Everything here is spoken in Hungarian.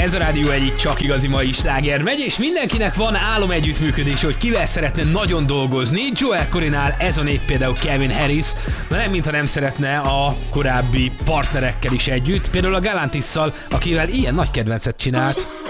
Ez a Rádió Egy csak igazi mai sláger megy, és mindenkinek van álom együttműködés, hogy kivel szeretne nagyon dolgozni. Joel Corrynál ez a név például Calvin Harris, de nem mintha nem szeretne a korábbi partnerekkel is együtt, például a Galantisszal, akivel ilyen nagy kedvencet csinált.